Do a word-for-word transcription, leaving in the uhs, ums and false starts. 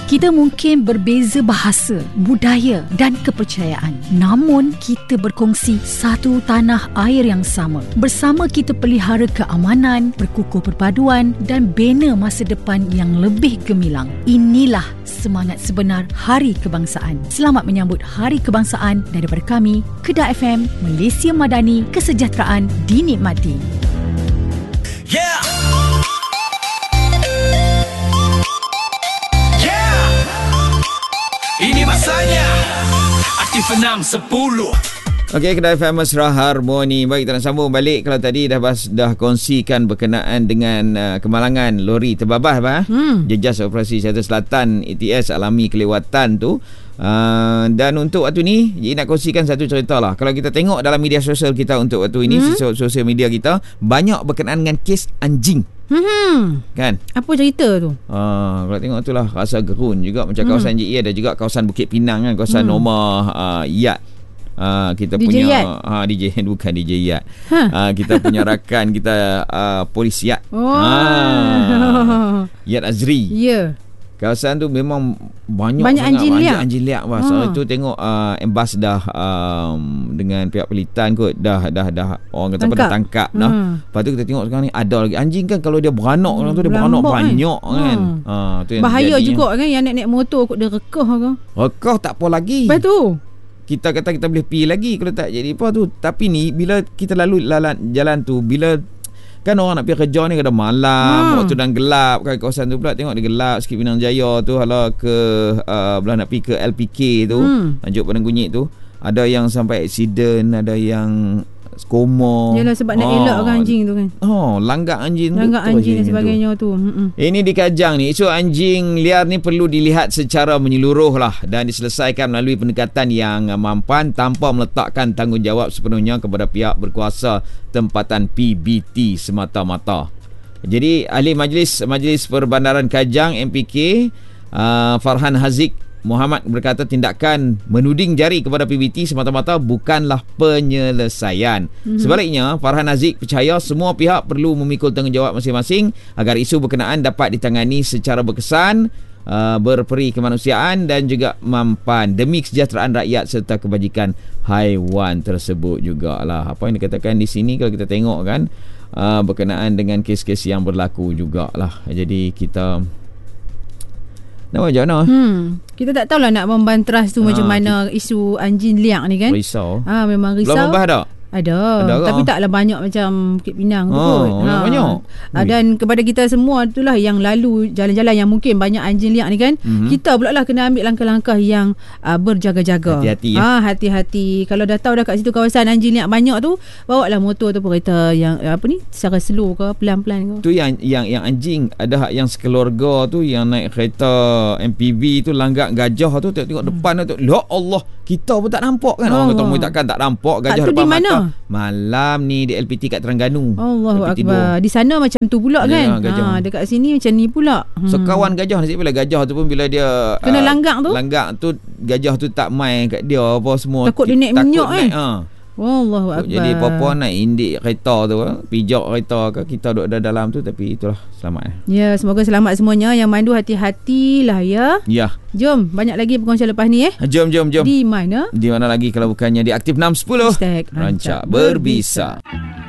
Kita mungkin berbeza bahasa, budaya dan kepercayaan. Namun, kita berkongsi satu tanah air yang sama. Bersama kita pelihara keamanan, berkukuh perpaduan dan bina masa depan yang lebih gemilang. Inilah semangat sebenar Hari Kebangsaan. Selamat menyambut Hari Kebangsaan daripada kami, Kedah F M, Malaysia Madani, kesejahteraan dinikmati. Yeah! Ini masanya Aktif enam sepuluh. Okey, Kedah F M Mesra Harmoni. Baik, kita nak sambung balik. Kalau tadi dah bas, dah kongsikan berkenaan dengan uh, kemalangan lori terbabas bah. Hmm. Jejas Operasi Syarikat Selatan A T S alami kelewatan tu. Uh, dan untuk waktu ni, jadi nak kongsikan satu cerita lah. Kalau kita tengok dalam media sosial kita untuk waktu ini, hmm. sosial media kita banyak berkenaan dengan kes anjing. Hmm. Kan? Apa cerita tu? Ah, kalau tengok tu lah rasa gerun juga macam hmm. kawasan J E ada juga kawasan Bukit Pinang kan, kawasan hmm. Norma uh, Yat. Uh, kita D J punya Yat? Ha, D J bukan D J Yat. Huh. Uh, kita punya rakan kita uh, polis Yat. Oh. Ah, Yat Azri. Ya. Yeah. Kawasan tu memang banyak banyak anjing liak. Anjing liak bah. So itu tengok uh, embas dah um, dengan pihak pelitan kot dah dah dah orang kata apa dah tangkap dah. Hmm. Lepas tu kita tengok sekarang ni ada lagi anjing kan, kalau dia beranak orang tu dia beranak banyak kan. kan? Hmm. Ha, tu yang bahaya terjadi, juga kan yang naik-naik motor kot dia rekah kan. Rekah tak apa lagi. Betul. Kita kata kita boleh pergi lagi kalau tak jadi apa tu. Tapi ni bila kita lalu lalan, jalan tu, bila kan orang nak pergi kerja ni kadang malam, hmm. waktu dah gelap kan, kawasan tu pula tengok dia gelap sikit Pinang Jaya tu, hala ke uh, belah nak pergi ke L P K tu, hmm. Tanjung Padang Kunyit tu, ada yang sampai aksiden, ada yang koma. Yalah sebab nak oh. elak kan anjing tu kan. Oh, langgak anjing. Langgak anjing dan sebagainya tu. tu. Hmm. Ini di Kajang ni, isu anjing liar ni perlu dilihat secara menyeluruh lah dan diselesaikan melalui pendekatan yang mampan tanpa meletakkan tanggungjawab sepenuhnya kepada pihak berkuasa tempatan P B T semata-mata. Jadi Ahli Majlis Majlis Perbandaran Kajang M P K uh, Farhan Haziq Muhammad berkata tindakan menuding jari kepada P B T semata-mata bukanlah penyelesaian. Mm-hmm. Sebaliknya, Farhan Haziq percaya semua pihak perlu memikul tanggungjawab masing-masing agar isu berkenaan dapat ditangani secara berkesan, uh, berperi kemanusiaan dan juga mampan demi kesejahteraan rakyat serta kebajikan haiwan tersebut jugalah. Apa yang dikatakan di sini kalau kita tengok kan, uh, berkenaan dengan kes-kes yang berlaku jugalah. Jadi kita nak macam mana? Hmm. Kita tak tahulah nak membanteras tu ha, macam mana kita, isu anjing liak ni kan. Risau. Ah ha, memang risau. Belum membahas tak? Ada, ada tapi taklah banyak macam Bukit Pinang tu oh, kot. Ha. Banyak. Ha, dan kepada kita semua itulah yang lalu jalan-jalan yang mungkin banyak anjing liak ni kan, mm-hmm. kita pula lah kena ambil langkah-langkah yang uh, berjaga-jaga. Hati-hati ya. Ha, hati-hati. Kalau dah tahu dah kat situ kawasan anjing liak banyak tu, bawa lah motor tu kereta yang apa ni secara slow ke pelan-pelan ke. Tu yang yang yang anjing ada yang sekeluarga tu yang naik kereta M P V tu langgak gajah tu, tengok-tengok hmm. depan tu. Ya Allah, kita pun tak nampak kan. Orang kata mu takkan tak nampak gajah tak, depan di mana? mata. Malam ni di L P T kat Terengganu. Allahu Akbar. Di sana macam tu pula ya, kan. Ha, dekat sini macam ni pula. Hmm. So kawan gajah nasib bila gajah tu pun bila dia kena uh, langgak tu. Langgak tu gajah tu tak main kat dia apa semua. Takut dia naik minyak kan. Ha. Wallahu Akbar. Jadi apa-apa naik indik kereta tu, pijak kereta ke, kita duduk ada dalam tu, tapi itulah selamat. Ya, semoga selamat semuanya. Yang mandu hati-hatilah ya. Ya. Jom, banyak lagi perkongsian lepas ni eh. Jom, jom, jom. Di mana? Di mana lagi kalau bukannya di Aktif enam sepuluh. Hashtag Rancak Berbisa.